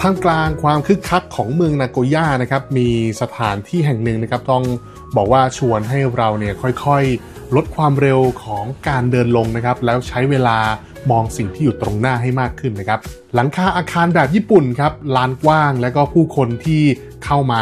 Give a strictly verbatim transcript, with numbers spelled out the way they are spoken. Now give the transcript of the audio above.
ท่ามกลางความคึกคักของเมืองนาโกย่านะครับมีสถานที่แห่งหนึ่งนะครับต้องบอกว่าชวนให้เราเนี่ยค่อยๆลดความเร็วของการเดินลงนะครับแล้วใช้เวลามองสิ่งที่อยู่ตรงหน้าให้มากขึ้นนะครับหลังคาอาคารแบบญี่ปุ่นครับลานกว้างและก็ผู้คนที่เข้ามา